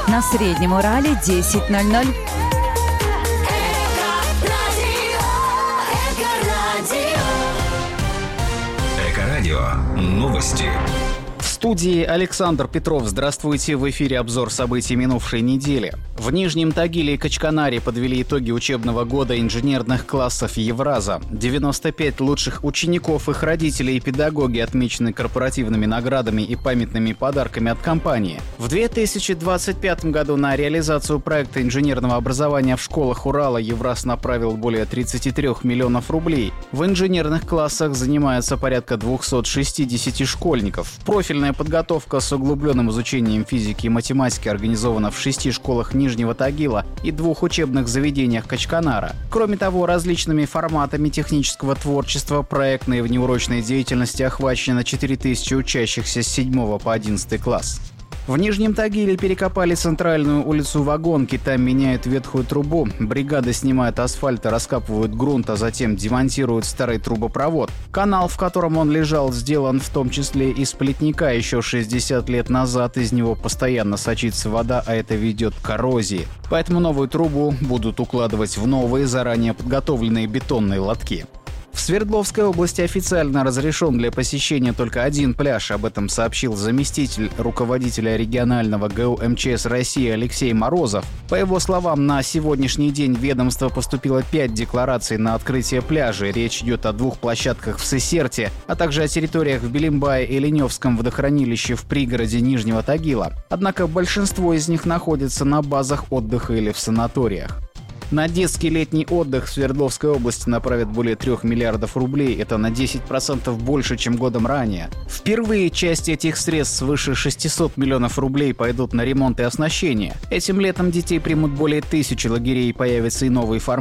на Среднем Урале 10:00. Эко-радио. Новости. В студии Александр Петров. Здравствуйте. В эфире обзор событий минувшей недели. В Нижнем Тагиле и Качканаре подвели итоги учебного года инженерных классов Евраза. 95 лучших учеников, их родителей и педагоги отмечены корпоративными наградами и памятными подарками от компании. В 2025 году на реализацию проекта инженерного образования в школах Урала Евраз направил более 33 миллионов рублей. В инженерных классах занимается порядка 260 школьников. Профильная подготовка с углубленным изучением физики и математики организована в 6 школах Нижнего Тагила и 2 учебных заведениях Качканара. Кроме того, различными форматами технического творчества, проектной и внеурочной деятельности охвачено 4000 учащихся с 7 по 11 класс. В Нижнем Тагиле перекопали центральную улицу Вагонки, там меняют ветхую трубу. Бригады снимают асфальт и раскапывают грунт, а затем демонтируют старый трубопровод. Канал, в котором он лежал, сделан в том числе из плетника. Еще 60 лет назад из него постоянно сочится вода, а это ведет к коррозии. Поэтому новую трубу будут укладывать в новые, заранее подготовленные бетонные лотки. В Свердловской области официально разрешен для посещения только один пляж. Об этом сообщил заместитель руководителя регионального ГУ МЧС России Алексей Морозов. По его словам, на сегодняшний день в ведомство поступило 5 деклараций на открытие пляжей. Речь идет о 2 площадках в Сысерте, а также о территориях в Белимбае и Леневском водохранилище в пригороде Нижнего Тагила. Однако большинство из них находятся на базах отдыха или в санаториях. На детский летний отдых в Свердловской области направят более 3 миллиардов рублей. Это на 10% больше, чем годом ранее. Впервые часть этих средств свыше 600 миллионов рублей пойдут на ремонт и оснащение. Этим летом детей примут более 1000 лагерей, появятся и новые форматы